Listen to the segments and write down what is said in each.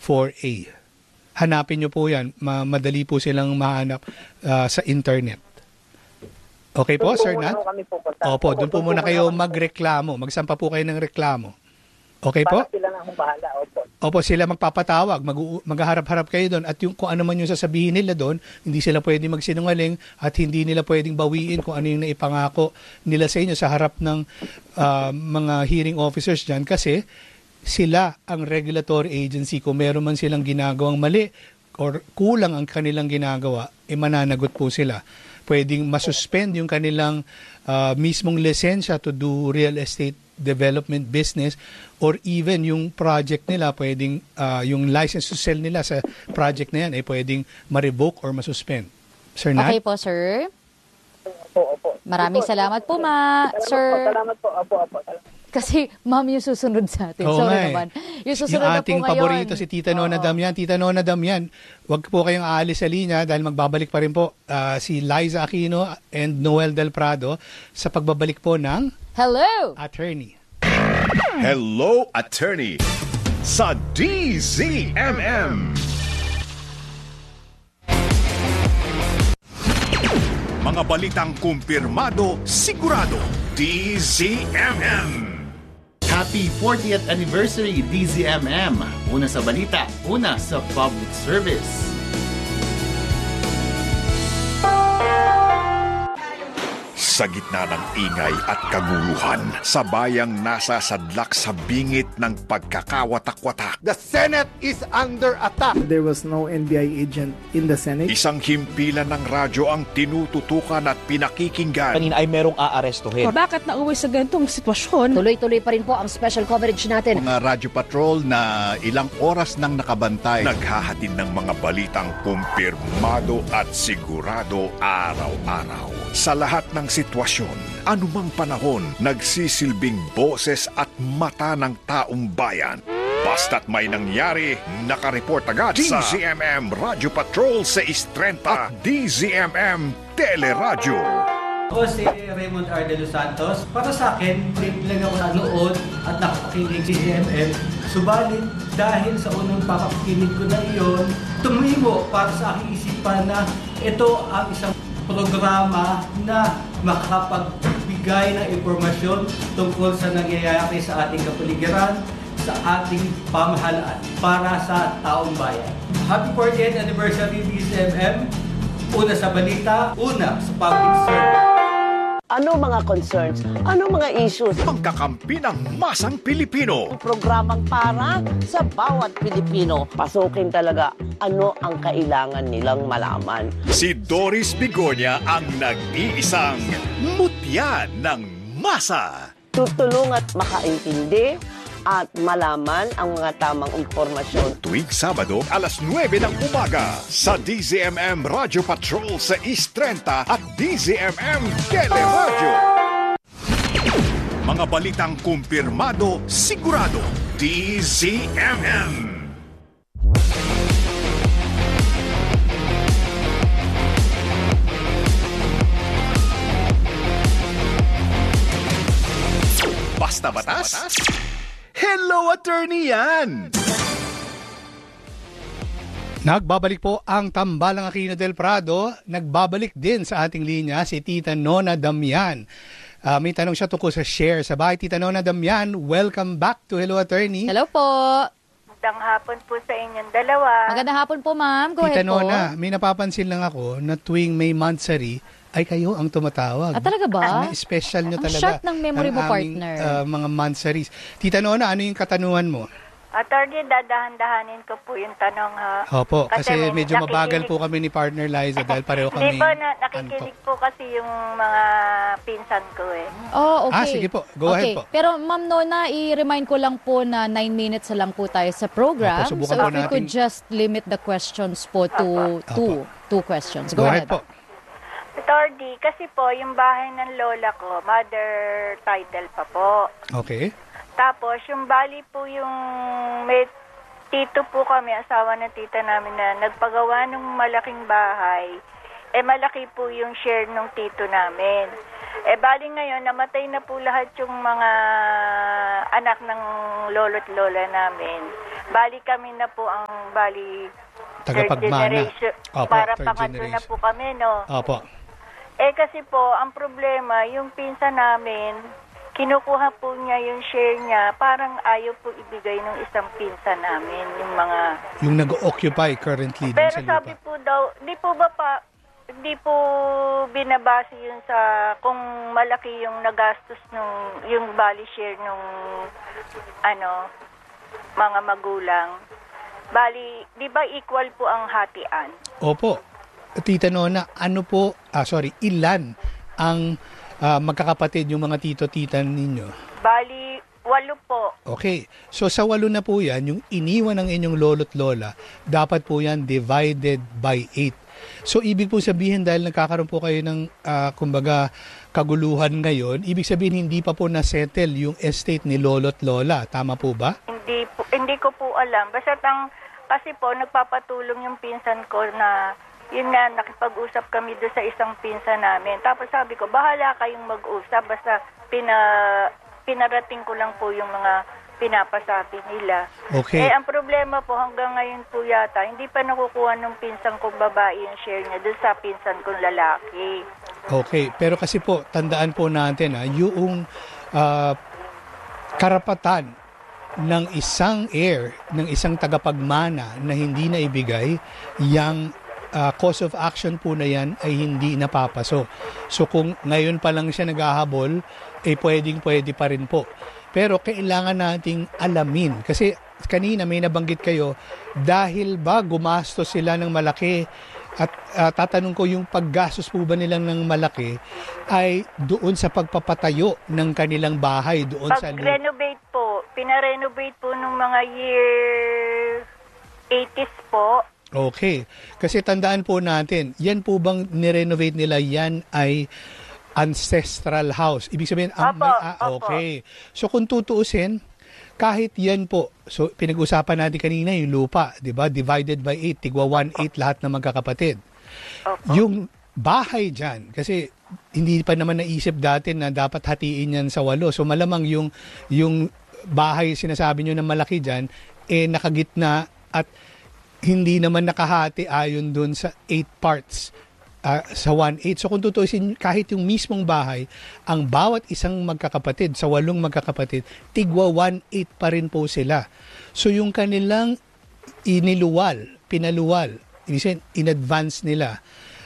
4A. Hanapin nyo po yan. Madali po silang mahanap sa internet. Okay po, Sir Nat? Opo, doon po muna kayo magreklamo. Magsampa po kayo ng reklamo. Okay po? Para sila na bahala. Opo, sila magpapatawag. Maghaharap-harap kayo doon. At kung ano man yung sasabihin nila doon, hindi sila pwedeng magsinungaling at hindi nila pwedeng bawiin kung ano yung naipangako nila sa inyo sa harap ng mga hearing officers dyan. Kasi sila ang regulatory agency. Kung meron man silang ginagawang mali or kulang ang kanilang ginagawa, mananagot po sila. Pwedeng masuspend yung kanilang mismong lisensya to do real estate development business, or even yung project nila, pwedeng yung license to sell nila sa project na yan ay pwedeng ma-revoke or masuspend. Sir Nat? Okay po, sir. Opo. Maraming salamat po, sir. Salamat po. Opo. Kasi ma'am yung susunod sa atin. Sorry naman. Yung susunod na po ating ngayon. paborito si Tita Nona Damian. Tita Nona Damian, huwag po kayong aalis sa linya dahil magbabalik pa rin po si Liza Aquino and Noel Del Prado sa pagbabalik po ng Hello! Attorney. Hello, Attorney sa DZMM. Mga balitang kumpirmado, sigurado, DZMM. Happy 40th anniversary DZMM. Una sa balita, una sa public service. Sa gitna ng ingay at kaguluhan, sa bayang nasa sadlak sa bingit ng pagkakawatak-watak. The Senate is under attack. There was no NBI agent in the Senate. Isang himpilan ng radyo ang tinututukan at pinakikinggan. Kanina ay merong aarestuhin. Bakit nauwi sa ganitong sitwasyon? Tuloy-tuloy pa rin po ang special coverage natin. Mga radyo patrol na ilang oras nang nakabantay. Naghahatid ng mga balitang kumpirmado at sigurado araw-araw. Sa lahat ng sitwasyon, anumang panahon, nagsisilbing boses at mata ng taong bayan. Basta't may nangyari, nakareport agad sa DZMM Radio Patrol sa 630 at DZMM Teleradyo. Ako si Raymond R. De Los Santos. Para sa akin, break lang ako nanood at nakapakinig si DZMM. Subalit dahil sa unang papakinig ko na iyon, tumimo para sa aking isipan na ito ang isang programa na makapagbigay ng impormasyon tungkol sa nangyayari sa ating kapaligiran, sa ating pamahalaan para sa taong bayan. Happy 40th anniversary DZMM. Una sa balita, una sa public service. Ano mga concerns? Ano mga issues? Pangkakampi ng masang Pilipino. Programang para sa bawat Pilipino. Pasukin talaga ano ang kailangan nilang malaman. Si Doris Bigonia ang nag-iisang mutya ng masa. Tutulong at makaintindi at malaman ang mga tamang impormasyon. Tuwing Sabado, alas 9 ng umaga sa DZMM Radio Patrol sa East 30 at DZMM Teleradyo. Mga balitang kumpirmado, sigurado, DZMM. Basta batas? Hello, Attorney yan! Nagbabalik po ang tambalang Aquino Del Prado. Nagbabalik din sa ating linya si Tita Nona Damian. May tanong siya tungkol sa share sa bahay. Tita Nona Damian, welcome back to Hello, Attorney. Hello po. Magandang hapon po sa inyong dalawa. Magandang hapon po, ma'am. Go Tita ahead po. Nona, may napapansin lang ako na tuwing may monthsary, ay kayo ang tumatawag. Talaga ba? Special nyo ang talaga. Ang short ng memory mo, partner. Mga monthsaries. Tita Nona, ano yung katanungan mo? Attorney, dadahan-dahanin ko po yung tanong ha. Opo, kasi medyo mabagal po kami ni partner Liza dahil pareho kami. Hindi po, nakikinig po kasi yung mga pinsan ko eh. Oh, okay. Sige po. Go ahead po. Pero Ma'am Nona, i-remind ko lang po na 9 minutes lang po tayo sa program. Opo, so if we could just limit the questions po to two questions. Go ahead po. Attorney, kasi po yung bahay ng lola ko, mother title pa po. Okay. Tapos, yung bali po yung may tito po kami, asawa ng tita namin na nagpagawa ng malaking bahay. Malaki po yung share ng tito namin. Bali ngayon, namatay na po lahat yung mga anak ng lolo't lola namin. Bali kami na po ang third Tagapagmana. generation. Opo, Para third pangatlo na generation. po kami, no? Opo. Kasi po, ang problema, yung pinsan namin, kinukuha po niya yung share niya, parang ayaw po ibigay ng isang pinsan namin, yung mga... Yung nag-occupy currently din Pero sa lupa. sabi po daw, hindi po binabase yun sa kung malaki yung nagastos yung bali share nung mga magulang. Bali, di ba equal po ang hatian? Opo. Tita Nona, ilan ang magkakapatid yung mga tito-tita ninyo? Bali, 8 po. Okay. So sa 8 na po yan, yung iniwan ng inyong lolo't lola, dapat po yan divided by 8. So ibig po sabihin dahil nagkakaroon po kayo ng kaguluhan ngayon, ibig sabihin hindi pa po na-settle yung estate ni lolo't lola. Tama po ba? Hindi ko po alam. Basta kasi po nagpapatulong yung pinsan ko na yun nga, nakipag-usap kami doon sa isang pinsan namin. Tapos sabi ko, bahala kayong mag-usap. Basta pinarating ko lang po yung mga pinapasabi nila. Okay. Ang problema po hanggang ngayon po yata, hindi pa nakukuha ng pinsan kong babae yung share niya doon sa pinsan kong lalaki. Okay. Pero kasi po, tandaan po natin yung karapatan ng isang heir, ng isang tagapagmana na hindi na ibigay, yung cause of action po na yan ay hindi napapasok. So kung ngayon pa lang siya naghahabol, pwede pa rin po. Pero kailangan nating alamin. Kasi kanina may nabanggit kayo, dahil ba gumastos sila ng malaki at tatanong ko yung paggastos po ba nilang ng malaki ay doon sa pagpapatayo ng kanilang bahay doon sa pag-renovate po, pina-renovate po nung mga year 80s po. Okay. Kasi tandaan po natin, yan po bang nirenovate nila, yan ay ancestral house. Ibig sabihin, okay. So kung tutuusin, kahit yan po, so pinag-usapan natin kanina yung lupa, di ba? Divided by 8, tigwa 1/8 lahat ng magkakapatid. Yung bahay dyan, kasi hindi pa naman naisip dati na dapat hatiin yan sa 8. So malamang yung bahay sinasabi nyo na malaki dyan, nakagitna at hindi naman nakahati ayon dun sa 8 parts sa 1/8. So kung tutuusin, kahit yung mismong bahay, ang bawat isang magkakapatid, sa 8 magkakapatid, tigwa 1/8 pa rin po sila. So yung kanilang pinaluwal, in advance nila,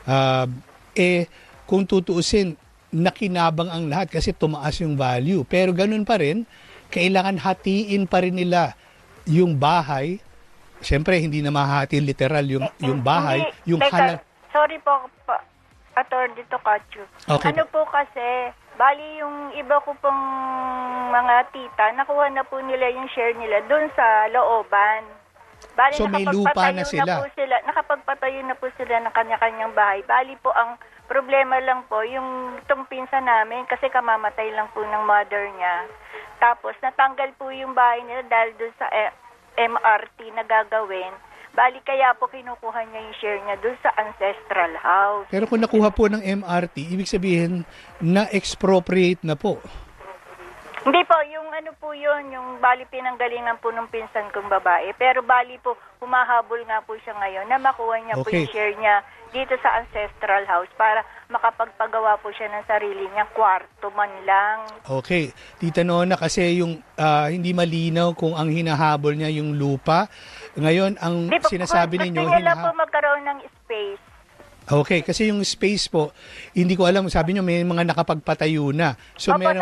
kung tutuusin, nakinabang ang lahat kasi tumaas yung value. Pero ganun pa rin, kailangan hatiin pa rin nila yung bahay. Siyempre, hindi na mahati literal yung bahay. Sorry po, Atty. Tocacio. Okay. Ano po kasi, bali yung iba ko pong mga tita, nakuha na po nila yung share nila doon sa looban. Bali, so may lupa na sila. Nakapagpatayo na po sila ng kanya-kanyang bahay. Bali po, ang problema lang po, yung itong pinsan namin, kasi kamamatay lang po ng mother niya. Tapos, natanggal po yung bahay nila dahil doon sa MRT na gagawin. Bali, kaya po kinukuha niya yung share niya doon sa ancestral house. Pero kung nakuha po ng MRT, ibig sabihin na expropriate na po. Hindi po, yung ano po yun, yung bali pinanggalingan po ng pinsan kong babae. Pero bali po, humahabol nga po siya ngayon na makuha niya po yung share niya dito sa ancestral house para makapagpagawa po siya ng sarili niya, kwarto man lang. Okay. Tita Nona, kasi yung hindi malinaw kung ang hinahabol niya yung lupa. Ngayon, ang sinasabi ninyo... Gusto niya lang po magkaroon ng space. Okay, kasi yung space po, hindi ko alam, sabi niyo may mga nakapagpatayo na. So meron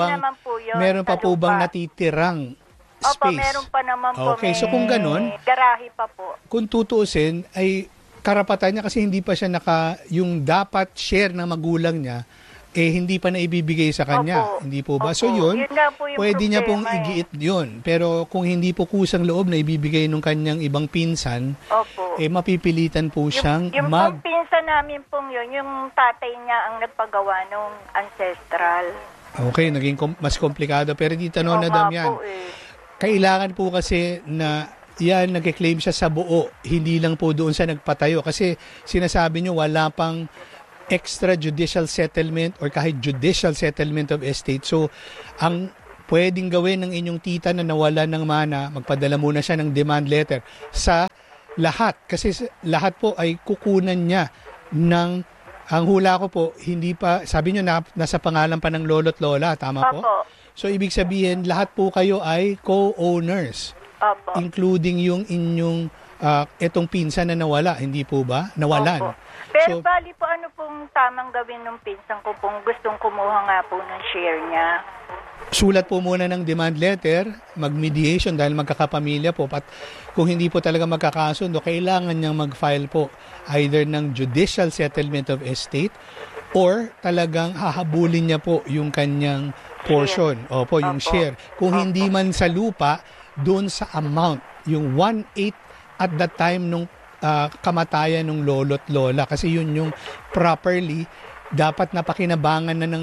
pa po bang natitirang space? Opo, meron pa naman po. Okay, so kung ganun, garahe pa po. Kung tutuusin, ay karapatan niya kasi hindi pa siya yung dapat share ng magulang niya, hindi pa na ibibigay sa kanya. Opo. Hindi po ba? Opo. So yun, pwede niya pong igiit yun. Pero kung hindi po kusang loob na ibibigay ng kanyang ibang pinsan, mapipilitan po siyang yung pinsan namin pong yun, yung tatay niya ang nagpagawa nung ancestral. Okay, naging mas komplikado. Pero Tita Nona Damian, kailangan po kasi na yan, nag-claim siya sa buo. Hindi lang po doon sa nagpatayo. Kasi sinasabi niyo wala pang extrajudicial settlement or kahit judicial settlement of estate. So, ang pwedeng gawin ng inyong tita na nawalan ng mana, magpadala muna siya ng demand letter sa lahat. Kasi lahat po ay kukunan niya ng, ang hula ko po, hindi pa, sabi niyo nasa pangalan pa ng lolo't lola, tama po? Opo. So, ibig sabihin, lahat po kayo ay co-owners. Opo. Including yung inyong itong pinsan na nawala, hindi po ba? Nawalan. Opo. Pero So, bali po, ano pong tamang gawin ng pinsan ko kung gustong kumuha nga po ng share niya? sulat po muna ng demand letter, mag-mediation dahil magkakapamilya po. At kung hindi po talaga magkakasundo, kailangan niyang mag-file po either ng judicial settlement of estate or talagang hahabulin niya po yung kanyang portion. Opo, yung share. Kung hindi man sa lupa, doon sa amount, yung 1/8 at the time nung kamatayan ng lolo't lola. Kasi yun yung properly dapat napakinabangan na ng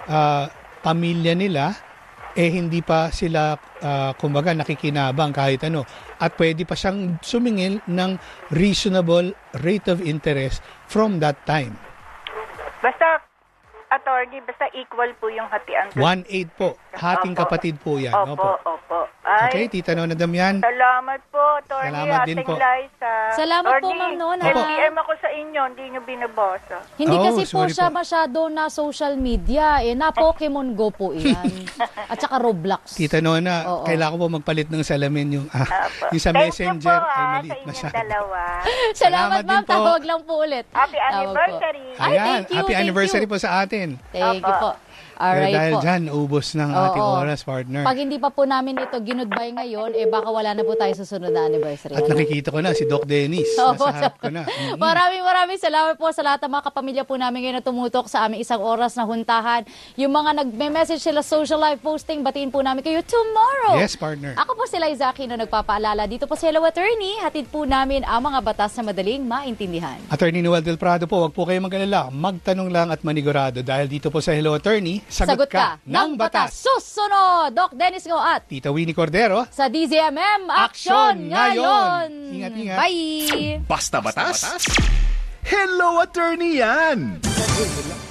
pamilya nila, hindi pa sila kumbaga nakikinabang kahit ano. At pwede pa siyang sumingil ng reasonable rate of interest from that time. Basta, attorney, basta equal po yung hatian. 1/8 po. Hating kapatid po yan. Opo. Ay, okay, Tita Nona Damian. salamat po, attorney. Salamat din po. Liza. Salamat po, Attorney, Ma'am Nona. nag-DM ako sa inyo, hindi nyo binabasa. Hindi kasi po sorry siya po. masyado na social media. Na Pokemon Go po iyan. At saka Roblox. Tita Nona, Oo. kailangan ko po magpalit ng salamin yung, yung sa Thank messenger you po, ay sa maliit inyong masyado. dalawa. Salamat, Salamat ma'am. din po. Tawag lang po ulit. Happy Tawag po. anniversary. Ay, Ayan, thank you, happy thank anniversary you. po sa atin. Thank you po. Pero Alright dahil po. dyan, ubos ng ating Oo. oras, partner. Pag hindi pa po namin ito ginudbay ngayon, baka wala na po tayo susunod na anniversary. At nakikita ko na si Doc Dennis. Opo, Nasa harap ko na. Maraming salamat po sa lahat ng mga kapamilya po namin ngayon na tumutok sa aming isang oras na huntahan. Yung mga nagme-message sila social live posting, batiin po namin kayo tomorrow. Yes, partner. Ako po si Liza Aquino nagpapaalala dito po sa Hello Attorney. Hatid po namin ang mga batas na madaling maintindihan. Attorney Noel Del Prado po, wag po kayo mag-alala. Magtanong lang at manigurado dahil dito po sa Hello Attorney, sagot ka ng batas. Susunod, Doc Dennis Ngo at Tita Winnie Cordero. sa DZMM Action ngayon. Ingat-ingat. Bye! Basta batas? Hello, attorney yan!